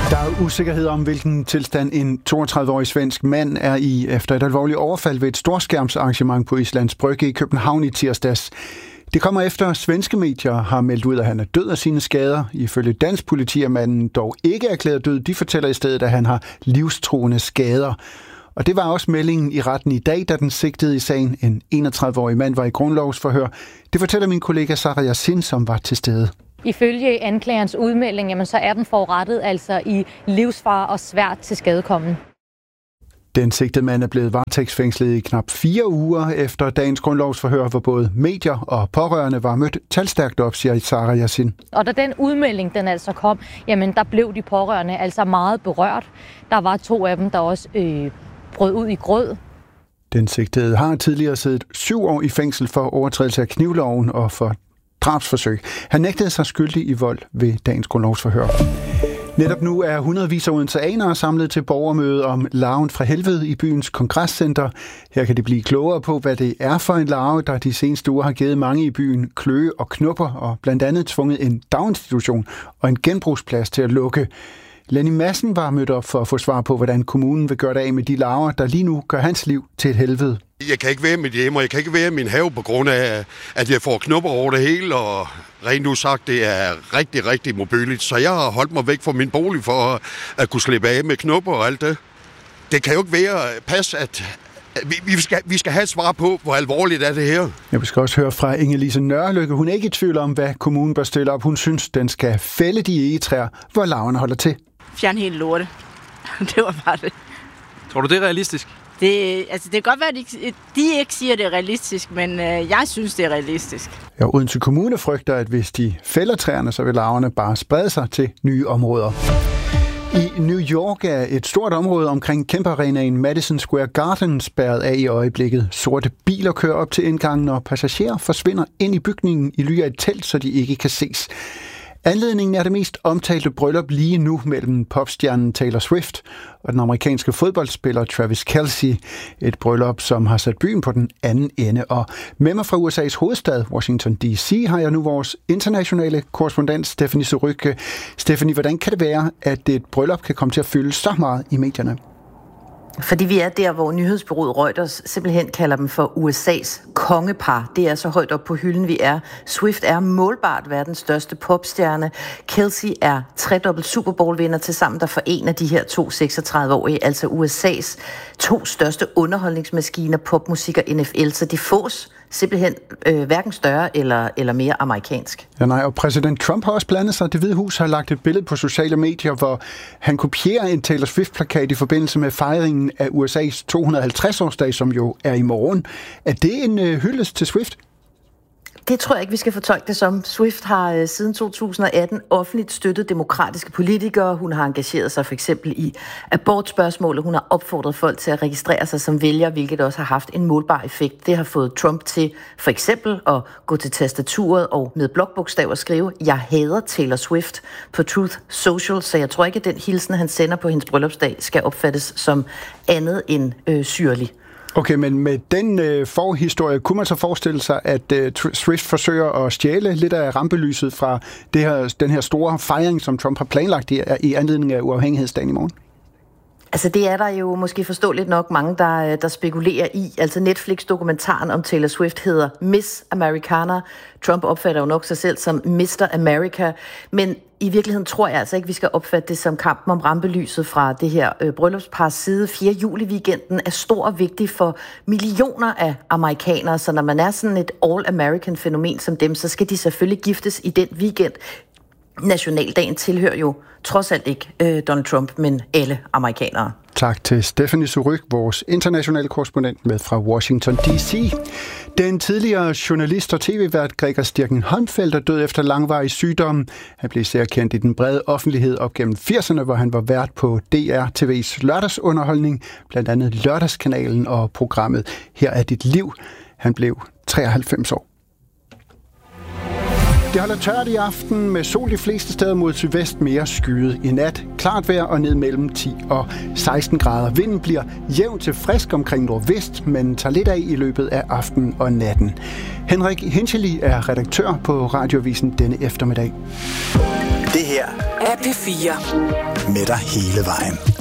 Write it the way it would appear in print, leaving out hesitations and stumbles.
Der er usikkerhed om, hvilken tilstand en 32-årig svensk mand er i efter et alvorligt overfald ved et storskærmsarrangement på Islands Brygge i København i tirsdags. Det kommer efter, at svenske medier har meldt ud, at han er død af sine skader. Ifølge dansk politi er manden dog ikke erklæret død. De fortæller i stedet, at han har livstruende skader. Og det var også meldingen i retten i dag, da den sigtede i sagen. En 31-årig mand var i grundlovsforhør. Det fortæller min kollega Sarah Yassin, som var til stede. Ifølge anklagerens udmelding, jamen, så er den forurettet altså i livsfare og svært til skadekommen. Den sigtede mand er blevet varetægtsfængslet i knap 4 uger efter dagens grundlovsforhør, hvor både medier og pårørende var mødt talstærkt op, siger Sarah Yassin. Og da den udmelding den altså kom, jamen der blev de pårørende altså meget berørt. Der var 2 af dem, der også brød ud i gråd. Den sigtede har tidligere siddet 7 år i fængsel for overtrædelse af knivloven og for drabsforsøg. Han nægtede sig skyldig i vold ved dagens grundlovsforhør. Netop nu er hundredvis af odenseanere samlet til borgermøde om larven fra helvede i byens kongresscenter. Her kan de blive klogere på, hvad det er for en larve, der de seneste uger har givet mange i byen kløe og knupper og blandt andet tvunget en daginstitution og en genbrugsplads til at lukke. Lenny Madsen var mødt op for at få svar på, hvordan kommunen vil gøre det af med de larver, der lige nu gør hans liv til et helvede. Jeg kan ikke være i mit hjem, og jeg kan ikke være i min have på grund af, at jeg får knupper over det hele, og rent udsagt, det er rigtig, rigtig modbydeligt. Så jeg har holdt mig væk fra min bolig for at kunne slippe af med knupper og alt det. Det kan jo ikke være pas, at vi skal have et svar på, hvor alvorligt er det her. Jeg skal også høre fra Inge-Lise Nørrelykke. Hun er ikke i tvivl om, hvad kommunen bør stille op. Hun synes, den skal fælde de egetræer, hvor larverne holder til. Fjern hele lorte. Det var bare det. Tror du, det er realistisk? Det kan godt være, at de ikke siger, at det er realistisk, men jeg synes, det er realistisk. Ja, Odense Kommune frygter, at hvis de fælder træerne, så vil larverne bare sprede sig til nye områder. I New York er et stort område omkring kæmpearenaen Madison Square Garden spærret af i øjeblikket. Sorte biler kører op til indgangen, og passagerer forsvinder ind i bygningen i ly af et telt, så de ikke kan ses. Anledningen er det mest omtalte bryllup lige nu mellem popstjernen Taylor Swift og den amerikanske fodboldspiller Travis Kelce. Et bryllup, som har sat byen på den anden ende. Og med mig fra USA's hovedstad, Washington D.C., har jeg nu vores internationale korrespondent Stephanie Surrugue. Stephanie, hvordan kan det være, at et bryllup kan komme til at fylde så meget i medierne? Fordi vi er der, hvor nyhedsbureauet Reuters simpelthen kalder dem for USA's kongepar. Det er så højt op på hylden, vi er. Swift er målbart verdens største popstjerne. Kelce er 3-dobbelt Super Bowl-vinder til sammen, der forener de her 2 36-årige, altså USA's 2 største underholdningsmaskiner, popmusik og NFL. Så de fås simpelthen hverken større eller mere amerikansk. Ja, nej, og præsident Trump har også blandet sig. Det Hvide Hus har lagt et billede på sociale medier, hvor han kopierer en Taylor Swift-plakat i forbindelse med fejringen af USA's 250-årsdag, som jo er i morgen. Er det en hyldest til Swift? Det tror jeg ikke, vi skal fortolke det som. Swift har siden 2018 offentligt støttet demokratiske politikere. Hun har engageret sig for eksempel i abortspørgsmålet. Hun har opfordret folk til at registrere sig som vælger, hvilket også har haft en målbar effekt. Det har fået Trump til for eksempel at gå til tastaturet og med blokbogstaver skrive, jeg hader Taylor Swift på Truth Social, så jeg tror ikke, at den hilsen, han sender på hendes bryllupsdag, skal opfattes som andet end syrlig. Okay, men med den forhistorie, kunne man så forestille sig, at Swift forsøger at stjæle lidt af rampelyset fra den her store fejring, som Trump har planlagt i anledning af uafhængighedsdagen i morgen? Altså det er der jo måske forståeligt nok mange, der spekulerer i. Altså Netflix-dokumentaren om Taylor Swift hedder Miss Americana. Trump opfatter jo nok sig selv som Mr. America, men i virkeligheden tror jeg altså ikke, vi skal opfatte det som kampen om rampelyset fra det her bryllupspars side. 4. juli-weekenden er stor og vigtig for millioner af amerikanere, så når man er sådan et all-American-fænomen som dem, så skal de selvfølgelig giftes i den weekend. Nationaldagen tilhører jo trods alt ikke Donald Trump, men alle amerikanere. Tak til Stephanie Surrugue, vores internationale korrespondent med fra Washington D.C. Den tidligere journalist og tv-vært Gregor Stirking-Holmfeldt er død efter langvarig sygdom. Han blev især kendt i den brede offentlighed op gennem 80'erne, hvor han var vært på DR-TV's lørdagsunderholdning, blandt andet Lørdagskanalen og programmet Her er dit liv. Han blev 93 år. Det holder tørt i aften med sol de fleste steder mod sydvest, mere skyet i nat. Klart vejr og ned mellem 10 og 16 grader. Vinden bliver jævn til frisk omkring nordvest, men tager lidt af i løbet af aftenen og natten. Henrik Hinchely er redaktør på Radioavisen denne eftermiddag. Det her er P4. Med dig hele vejen.